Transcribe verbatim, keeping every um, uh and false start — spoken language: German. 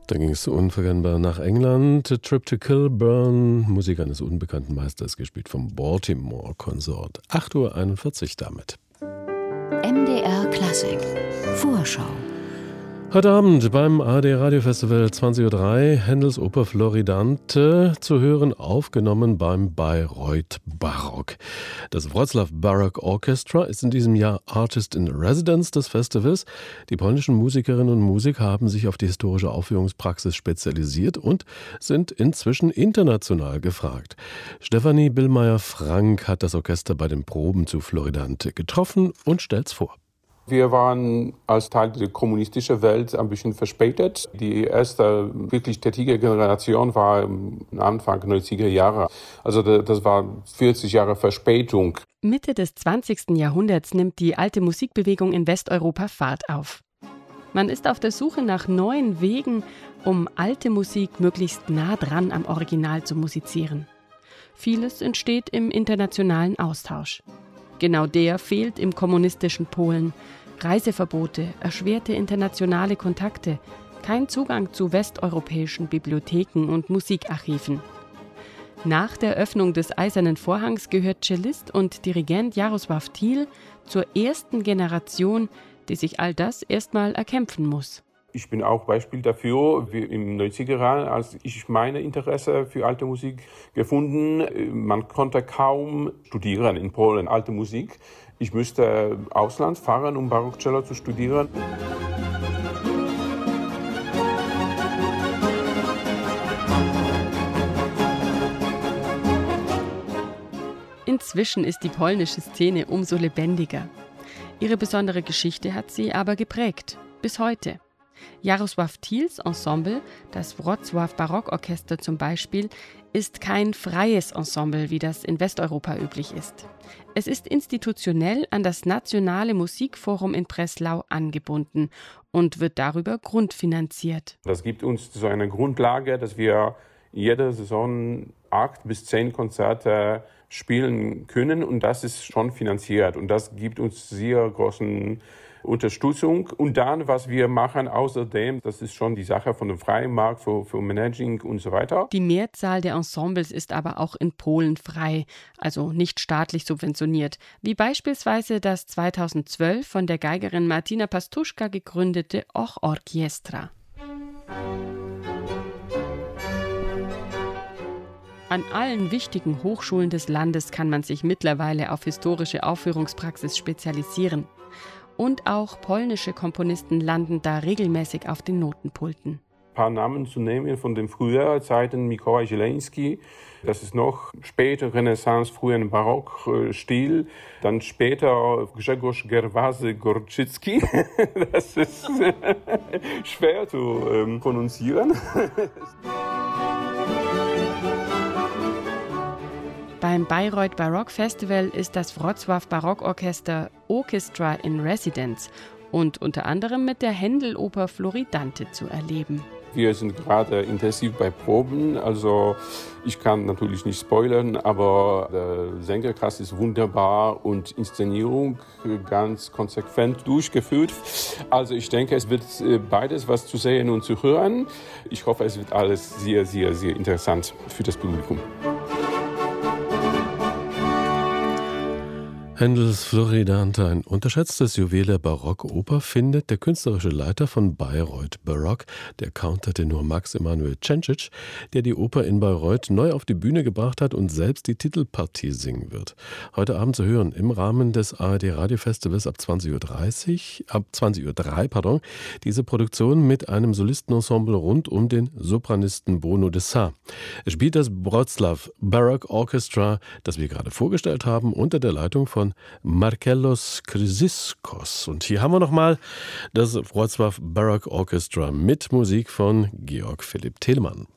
Da ging es unverkennbar nach England. A Trip to Kilburn, Musik eines unbekannten Meisters, gespielt vom Baltimore Consort. acht Uhr einundvierzig damit. M D R Klassik Vorschau. Heute Abend beim A R D Radiofestival zwanzig Uhr drei Händels Oper Floridante zu hören, aufgenommen beim Bayreuth Barock. Das Wrocław Baroque Orchestra ist in diesem Jahr Artist in Residence des Festivals. Die polnischen Musikerinnen und Musiker haben sich auf die historische Aufführungspraxis spezialisiert und sind inzwischen international gefragt. Stefanie Billmeier-Frank hat das Orchester bei den Proben zu Floridante getroffen und stellt's vor. Wir waren als Teil der kommunistischen Welt ein bisschen verspätet. Die erste wirklich tätige Generation war Anfang neunziger Jahre. Also das war vierzig Jahre Verspätung. Mitte des zwanzigsten Jahrhunderts nimmt die alte Musikbewegung in Westeuropa Fahrt auf. Man ist auf der Suche nach neuen Wegen, um alte Musik möglichst nah dran am Original zu musizieren. Vieles entsteht im internationalen Austausch. Genau der fehlt im kommunistischen Polen. Reiseverbote, erschwerte internationale Kontakte, kein Zugang zu westeuropäischen Bibliotheken und Musikarchiven. Nach der Öffnung des Eisernen Vorhangs gehört Cellist und Dirigent Jarosław Thiel zur ersten Generation, die sich all das erstmal erkämpfen muss. Ich bin auch Beispiel dafür, wie im neunziger Jahren, als ich meine Interesse für alte Musik gefunden. Man konnte kaum studieren in Polen, alte Musik. Ich musste Ausland fahren, um Barockcello zu studieren. Inzwischen ist die polnische Szene umso lebendiger. Ihre besondere Geschichte hat sie aber geprägt, bis heute. Jarosław Thiels Ensemble, das Wrocław Barockorchester zum Beispiel, ist kein freies Ensemble, wie das in Westeuropa üblich ist. Es ist institutionell an das Nationale Musikforum in Breslau angebunden und wird darüber grundfinanziert. Das gibt uns so eine Grundlage, dass wir jede Saison acht bis zehn Konzerte spielen können, und das ist schon finanziert, und das gibt uns sehr großen Unterstützung. Und dann, was wir machen außerdem, das ist schon die Sache von dem freien Markt für, für Managing und so weiter. Die Mehrzahl der Ensembles ist aber auch in Polen frei, also nicht staatlich subventioniert, wie beispielsweise das zweitausendzwölf von der Geigerin Martina Pastuszka gegründete Och Orkiestra. An allen wichtigen Hochschulen des Landes kann man sich mittlerweile auf historische Aufführungspraxis spezialisieren. Und auch polnische Komponisten landen da regelmäßig auf den Notenpulten. Ein paar Namen zu nehmen von den früheren Zeiten: Mikołaj Zieleński, das ist noch später Renaissance, frühen Barockstil. Dann später Grzegorz Gerwazy-Gorczycki, das ist schwer zu ähm, pronuncieren. Beim Bayreuth Baroque Festival ist das Wrocław Barockorchester Orchestra in Residence und unter anderem mit der Händel-Oper Floridante zu erleben. Wir sind gerade intensiv bei Proben, also ich kann natürlich nicht spoilern, aber der Sängercast ist wunderbar und Inszenierung ganz konsequent durchgeführt. Also ich denke, es wird beides was zu sehen und zu hören. Ich hoffe, es wird alles sehr, sehr, sehr interessant für das Publikum. Händels Floridante, ein unterschätztes Juwel der Barockoper, findet der künstlerische Leiter von Bayreuth Baroque, der Countertenor Max Emanuel Cencic, der die Oper in Bayreuth neu auf die Bühne gebracht hat und selbst die Titelpartie singen wird. Heute Abend zu hören im Rahmen des A R D Radiofestivals ab zwanzig Uhr dreißig, ab zwanzig Uhr drei, pardon, diese Produktion mit einem Solistenensemble rund um den Sopranisten Bruno de Sa. Es spielt das Wrocław Baroque Orchestra, das wir gerade vorgestellt haben, unter der Leitung von Markellos Chrysiskos. Und hier haben wir nochmal das Wrocław Baroque Orchestra mit Musik von Georg Philipp Telemann.